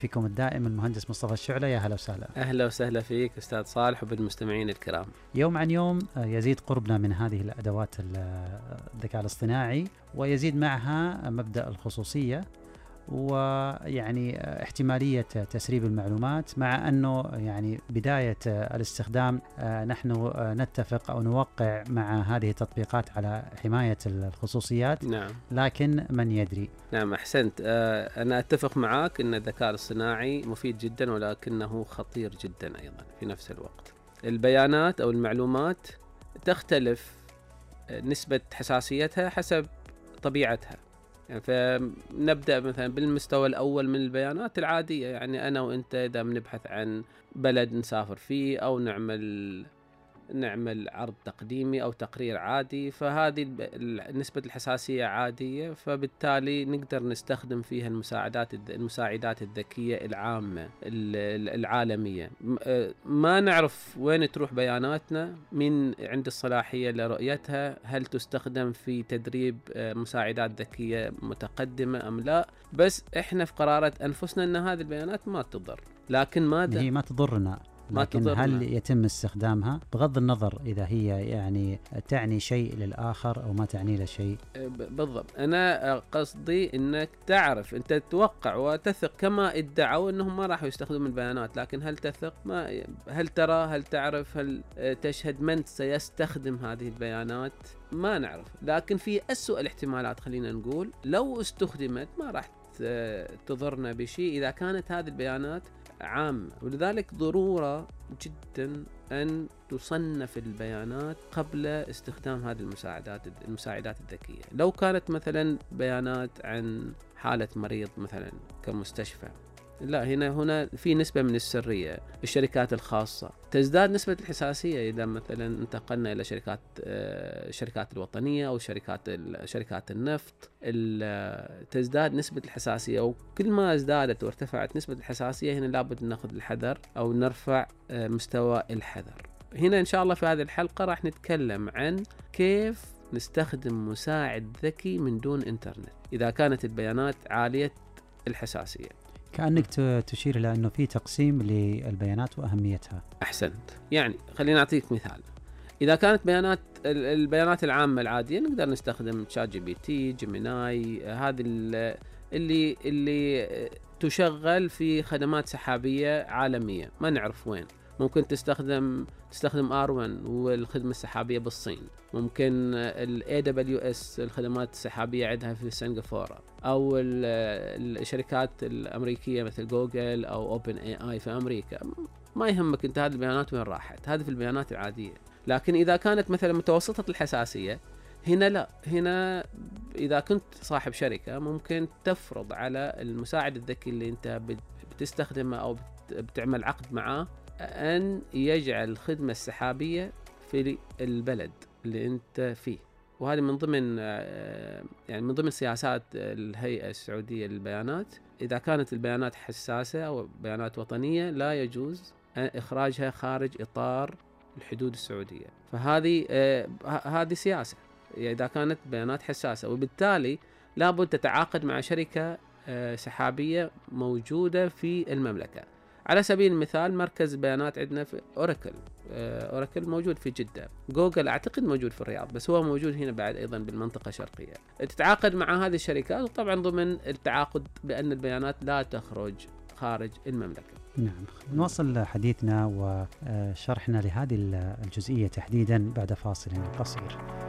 فيكم الدائم المهندس مصطفى الشعلة. يا هلا وسهلا. أهلا وسهلا فيك أستاذ صالح وبالمستمعين الكرام. يوم عن يوم يزيد قربنا من هذه الأدوات الذكاء الاصطناعي، ويزيد معها مبدأ الخصوصية ويعني احتمالية تسريب المعلومات، مع أنه يعني بداية الاستخدام نحن نتفق أو نوقع مع هذه التطبيقات على حماية الخصوصيات. نعم. لكن من يدري. نعم أحسنت. أنا أتفق معك أن الذكاء الاصطناعي مفيد جدا، ولكنه خطير جدا أيضا في نفس الوقت. البيانات أو المعلومات تختلف نسبة حساسيتها حسب طبيعتها. يعني فنبدأ مثلا بالمستوى الأول من البيانات العادية، يعني أنا وأنت إذا بنبحث عن بلد نسافر فيه أو نعمل عرض تقديمي أو تقرير عادي، فهذه نسبة الحساسية عادية، فبالتالي نقدر نستخدم فيها المساعدات الذكية العامة العالمية. ما نعرف وين تروح بياناتنا، من عند الصلاحية لرؤيتها، هل تستخدم في تدريب مساعدات ذكية متقدمة أم لا، بس إحنا في قرارة أنفسنا أن هذه البيانات ما تضر. لكن هي ما تضرنا، لكن هل يتم استخدامها بغض النظر إذا هي يعني تعني شيء للآخر أو ما تعني له شيء؟ بالضبط. أنا قصدي أنك تعرف، أنت تتوقع وتثق كما ادعوا أنهم ما راح يستخدموا البيانات، لكن هل تثق؟ هل ترى؟ هل تعرف؟ هل تشهد من سيستخدم هذه البيانات؟ ما نعرف. لكن في أسوأ الاحتمالات، خلينا نقول لو استخدمت ما راح تضرنا بشيء إذا كانت هذه البيانات عامة. ولذلك ضرورة جدا أن تصنف البيانات قبل استخدام هذه المساعدات الذكية. لو كانت مثلا بيانات عن حالة مريض مثلا كمستشفى، لا، هنا في نسبة من السرية. الشركات الخاصة تزداد نسبة الحساسية إذا مثلا انتقلنا إلى شركات الوطنية أو شركات النفط، تزداد نسبة الحساسية. وكل ما ازدادت وارتفعت نسبة الحساسية، هنا لابد نأخذ الحذر أو نرفع مستوى الحذر. هنا إن شاء الله في هذه الحلقة راح نتكلم عن كيف نستخدم مساعد ذكي من دون إنترنت إذا كانت البيانات عالية الحساسية. كأنك تشير إلى أنه في تقسيم للبيانات وأهميتها. أحسنت. يعني خلينا نعطيك مثال. إذا كانت البيانات العامة العادية، نقدر نستخدم شات جي بي تي، جيميناي، هذه اللي تشغل في خدمات سحابية عالمية ما نعرف وين. ممكن تستخدم R1 والخدمة السحابية بالصين، ممكن ال AWS الخدمات السحابية عندها في سنغافورة، أو الشركات الأمريكية مثل جوجل أو Open AI في أمريكا. ما يهمك أنت هذه البيانات وين راحت، هذه في البيانات العادية. لكن إذا كانت مثلا متوسطة الحساسية، هنا لا، هنا إذا كنت صاحب شركة ممكن تفرض على المساعد الذكي اللي أنت بتستخدمه أو بتعمل عقد معاه أن يجعل الخدمة السحابية في البلد اللي أنت فيه. وهذا من ضمن سياسات الهيئة السعودية للبيانات. إذا كانت البيانات حساسة أو بيانات وطنية، لا يجوز إخراجها خارج إطار الحدود السعودية. هذه سياسة إذا كانت بيانات حساسة، وبالتالي لابد تتعاقد مع شركة سحابية موجودة في المملكة. على سبيل المثال، مركز بيانات عندنا في أوراكل موجود في جدة. جوجل أعتقد موجود في الرياض، بس هو موجود هنا بعد أيضا بالمنطقة الشرقية. تتعاقد مع هذه الشركات، وطبعا ضمن التعاقد بأن البيانات لا تخرج خارج المملكة. نعم. نواصل حديثنا وشرحنا لهذه الجزئية تحديدا بعد فاصل قصير.